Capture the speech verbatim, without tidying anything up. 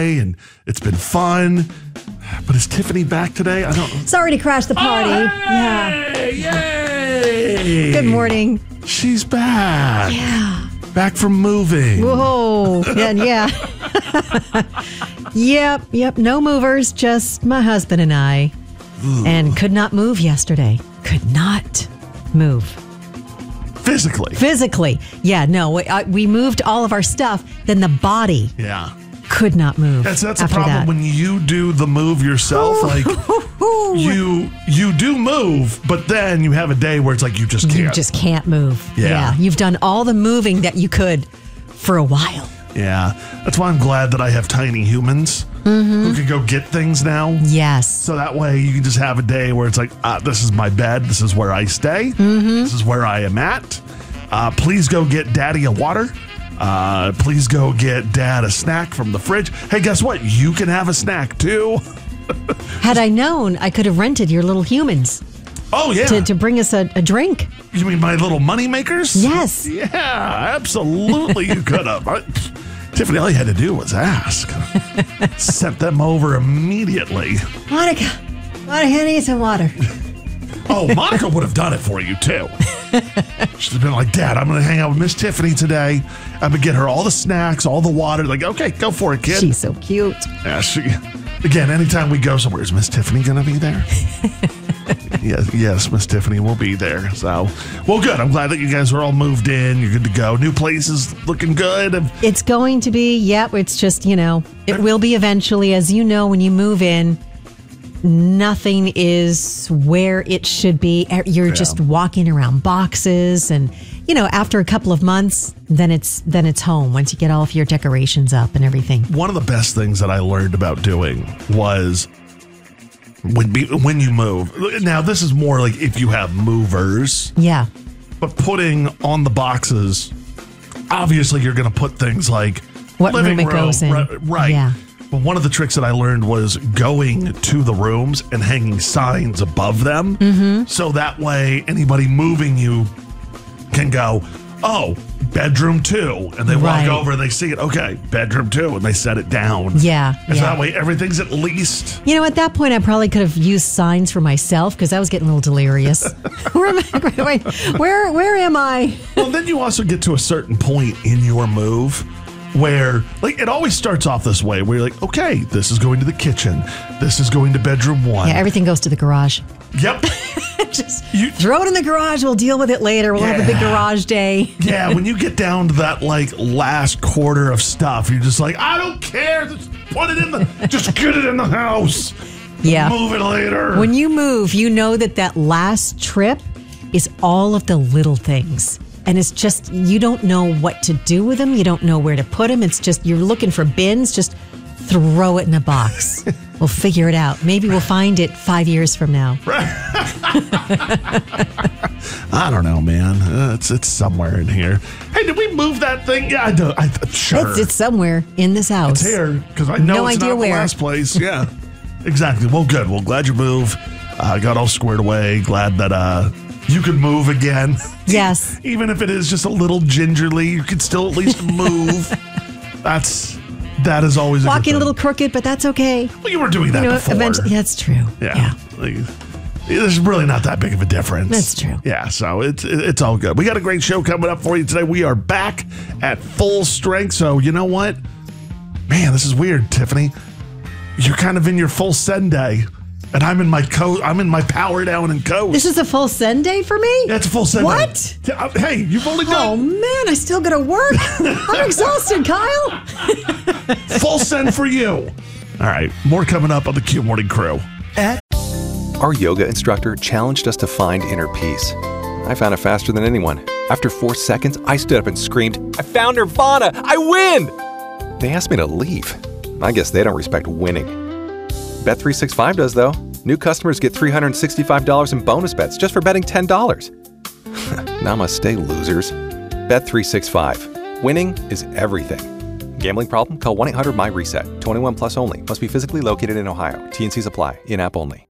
away, and it's been fun. But is Tiffany back today? I don't. Sorry to crash the party. Oh, hey, Yeah. Yay! Good morning. She's back. Yeah. Back from moving. Whoa. Yeah. yeah. Yep. Yep. No movers. Just my husband and I. Ooh. And could not move yesterday. Could not move. Physically. Physically. Yeah. No. We, I, we moved all of our stuff. Then the body Yeah. could not move. That's that's a after problem that. when you do the move yourself. Like you you do move, but then you have a day where it's like you just can't. You just can't move. Yeah. You've done all the moving that you could for a while. Yeah. That's why I'm glad that I have tiny humans Mm-hmm. who can go get things now. Yes. So that way you can just have a day where it's like, ah, this is my bed. This is where I stay. Mm-hmm. This is where I am at. Uh, please go get daddy a water. Uh, please go get dad a snack from the fridge. Hey, guess what? You can have a snack too. Had I known, I could have rented your little humans Oh, yeah. to, to bring us a, a drink. You mean my little money makers? Yes. Yeah, absolutely you could have. I- Tiffany, all you had to do was ask. Sent them over immediately. Monica, Monica needs some water. Oh, Monica would have done it for you, too. She's been like, Dad, I'm going to hang out with Miss Tiffany today. I'm going to get her all the snacks, all the water. Like, okay, go for it, kid. She's so cute. Yeah, she, again, anytime we go somewhere, is Miss Tiffany going to be there? yes, yes, Miss Tiffany will be there. So, well, good. I'm glad that you guys are all moved in. You're good to go. New place is looking good. It's going to be, yep, it's just, you know, it will be eventually. As you know, when you move in, nothing is where it should be. You're Yeah. just walking around boxes, and you know, after a couple of months, then it's then it's home once you get all of your decorations up and everything. One of the best things that I learned about doing was when be, when you move. Now, this is more like if you have movers, Yeah. but putting on the boxes, obviously you're going to put things like What living room it goes in. Right. right. Yeah. But one of the tricks that I learned was going to the rooms and hanging signs above them. Mm-hmm. So that way anybody moving you can go, oh, bedroom two. And they Right. walk over and they see it. Okay, bedroom two. And they set it down. Yeah. And yeah. so that way everything's at least. You know, at that point, I probably could have used signs for myself because I was getting a little delirious. where, am I, wait, where, where am I? Well, then you also get to a certain point in your move where, like, it always starts off this way where you're like, okay, this is going to the kitchen. This is going to bedroom one. Yeah, everything goes to the garage. Yep. Just You- throw it in the garage. We'll deal with it later. We'll have a big Yeah. garage day. Yeah, when you get down to that, like, last quarter of stuff, you're just like, I don't care. Just put it in the, just get it in the house. Yeah. Move it later. When you move, you know that that last trip is all of the little things. And it's just, you don't know what to do with them. You don't know where to put them. It's just, you're looking for bins. Just throw it in a box. We'll figure it out. Maybe we'll find it five years from now. I don't know, man. Uh, it's it's somewhere in here. Hey, did we move that thing? Yeah, I do. I, sure. It's, it's somewhere in this house. It's here because I know No it's idea not the where. last place. Yeah, exactly. Well, good. Well, glad you moved. Uh, got all squared away. Glad that uh, you could move again. Yes. Even if it is just a little gingerly, you could still at least move. That's that is always a Walking good a thing. little crooked, but that's okay. Well, you were doing that You know, before. eventually, that's true. Yeah. yeah. Like, there's really not that big of a difference. That's true. Yeah, so it's it's all good. We got a great show coming up for you today. We are back at full strength. So you know what? Man, this is weird, Tiffany. You're kind of in your full send day, and I'm in my coat. I'm in my power down and coat. This is a full send day for me? That's a full send What? day. Uh, Hey, you've only Oh, done man, I still got to work. I'm exhausted, Kyle. full send for you. All right, more coming up on the Q Morning Crew. Our yoga instructor challenged us to find inner peace. I found it faster than anyone. After four seconds, I stood up and screamed, I found Nirvana! I win! They asked me to leave. I guess they don't respect winning. Bet three sixty-five does, though. New customers get three hundred sixty-five dollars in bonus bets just for betting ten dollars. Namaste, losers. Bet three sixty-five. Winning is everything. Gambling problem? Call one eight hundred my reset. twenty-one plus only. Must be physically located in Ohio. T and C's apply. In-app only.